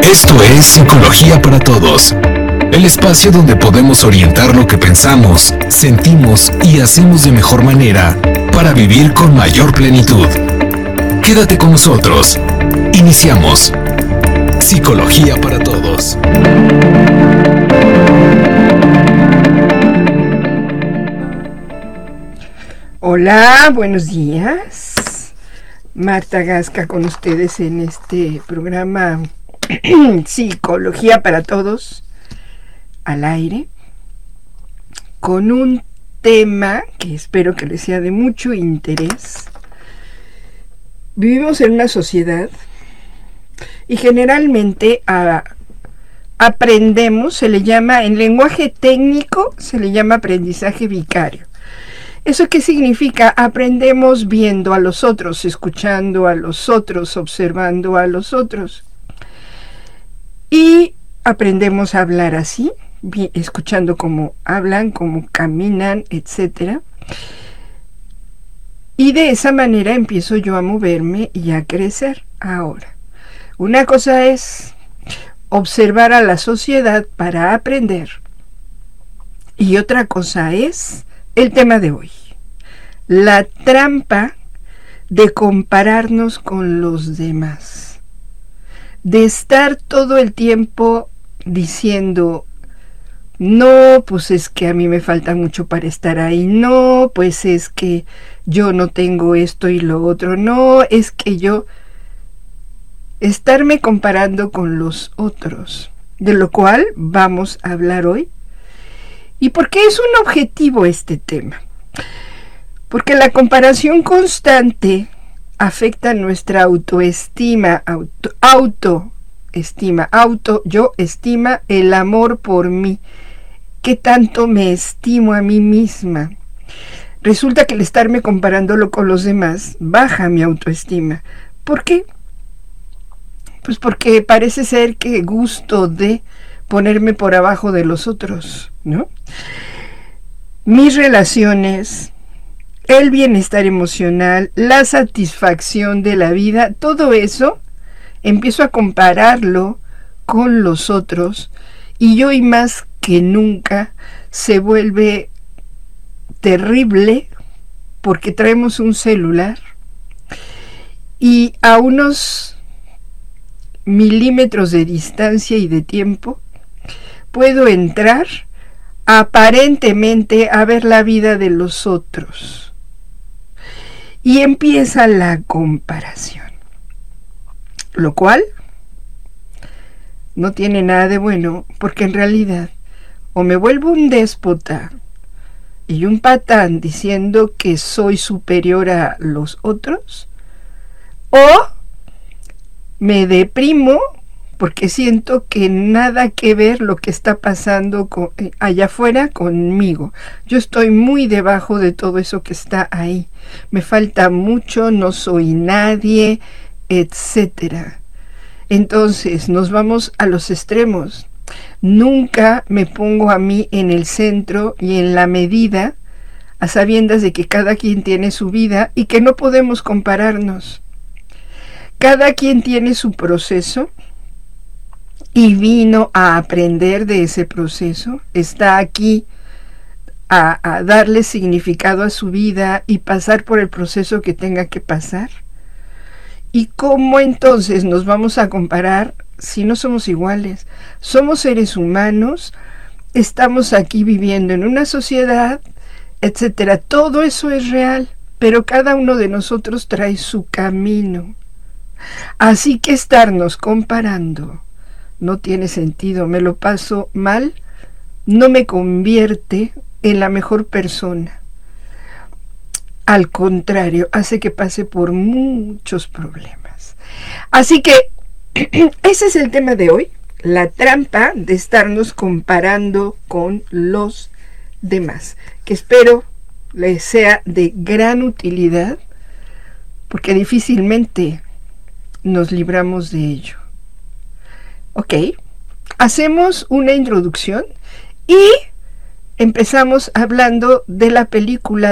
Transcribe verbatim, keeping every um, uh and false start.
Esto es Psicología para Todos, el espacio donde podemos orientar lo que pensamos, sentimos y hacemos de mejor manera para vivir con mayor plenitud. Quédate con nosotros. Iniciamos. Psicología para Todos. Hola, buenos días. Marta Gasca con ustedes en este programa Psicología para Todos, al aire, con un tema que espero que les sea de mucho interés. Vivimos en una sociedad y generalmente a, aprendemos, se le llama, en lenguaje técnico, se le llama aprendizaje vicario. ¿Eso qué significa? Aprendemos viendo a los otros, escuchando a los otros, observando a los otros. Y aprendemos a hablar así, escuchando cómo hablan, cómo caminan, etcétera. Y de esa manera empiezo yo a moverme y a crecer. Ahora, una cosa es observar a la sociedad para aprender. Y otra cosa es el tema de hoy, la trampa de compararnos con los demás, de estar todo el tiempo diciendo, no, pues es que a mí me falta mucho para estar ahí, no, pues es que yo no tengo esto y lo otro, no, es que yo, estarme comparando con los otros, de lo cual vamos a hablar hoy. ¿Y por qué es un objetivo este tema? Porque la comparación constante afecta nuestra autoestima, auto, autoestima, auto, yo estima, el amor por mí. ¿Qué tanto me estimo a mí misma? Resulta que el estarme comparándolo con los demás baja mi autoestima. ¿Por qué? Pues porque parece ser que gusto de ponerme por abajo de los otros, ¿no? Mis relaciones, el bienestar emocional, la satisfacción de la vida, todo eso empiezo a compararlo con los otros y hoy más que nunca se vuelve terrible porque traemos un celular y a unos milímetros de distancia y de tiempo puedo entrar aparentemente a ver la vida de los otros. Y empieza la comparación. Lo cual no tiene nada de bueno, porque en realidad o me vuelvo un déspota y un patán diciendo que soy superior a los otros, o me deprimo porque siento que nada que ver lo que está pasando con, eh, allá afuera conmigo. Yo estoy muy debajo de todo eso que está ahí. Me falta mucho, no soy nadie, etcétera. Entonces nos vamos a los extremos. Nunca me pongo a mí en el centro y en la medida, a sabiendas de que cada quien tiene su vida y que no podemos compararnos. Cada quien tiene su proceso y vino a aprender de ese proceso, está aquí a, a darle significado a su vida y pasar por el proceso que tenga que pasar. ¿Y cómo entonces nos vamos a comparar si no somos iguales? Somos seres humanos, estamos aquí viviendo en una sociedad, etcétera. Todo eso es real, pero cada uno de nosotros trae su camino. Así que estarnos comparando no tiene sentido, me lo paso mal, no me convierte en la mejor persona. Al contrario, hace que pase por muchos problemas. Así que ese es el tema de hoy, la trampa de estarnos comparando con los demás, que espero les sea de gran utilidad, porque difícilmente nos libramos de ello. Ok, hacemos una introducción y empezamos hablando de la película